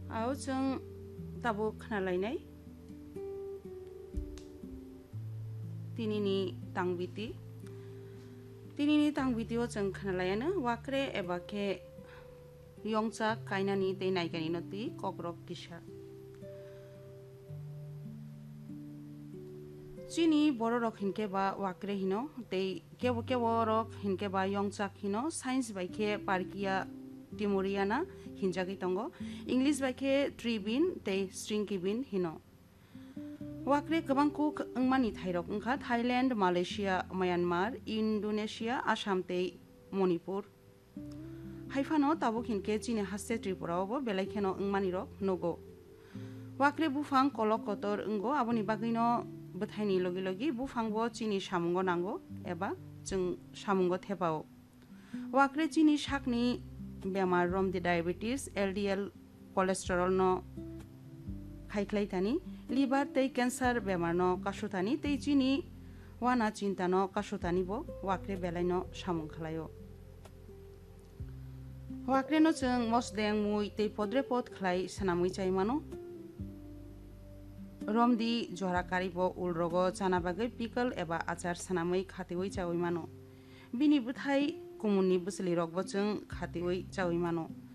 आव जों ताबो खोनालायनाय तिनिनि तांबिति तांबितियाव जों खोनालायानो वाक्रे एबा के यंचा कायनानि दै नायगानि नति कग्रक किसा चीनी बरो रक हिनके बा वाक्रे हिनो दै केवो रक हिनके बा यंचा हिनो साइंस बाइके पार्किया टिमोरियाना हिनजागि तंगो इंग्लिश बाइके ट्रिबिन दै स्ट्रिंकिबिन हिनो वाक्रे गोबां cook अंगमानि थाइरक अंखा Thailand Malaysia Myanmar Indonesia Assam दै मणिपुर हाइफानो ताबुक हिनके चीनी हास्य त्रिपुरावबो बेलाइखेनो अंगमानि रक नगो वाक्रे बुफां कलक कतर अंगो आबुनि बागैनो बथाइनि लगी लगी बुफांबो चीनी सामुंगो नांगो एबा जों सामुंगो थेबाव वाक्रे चीनी साकनि बेमार रमदि डायबिटिस एलडीएल कोलेस्टेरल न खाइख्लाइतानि लिभार तै कैंसर बेमार न कासुतानि तै चीनी वाना चिंता न कासुतानि बो वाक्रे बेलाइनो सामुं खालायो वाक्रे न जों मसदें मुइ तै पद्रे पद खलाइ सनामुइ चाइमानो रमदि जराकारि बो उलरगो जाना बागै पिकल एबा आचार सनामै खातिवै चावै मानो बिनि बुथाइ कुमुननि बुसलि रगबो जों खातिवै चावै मानो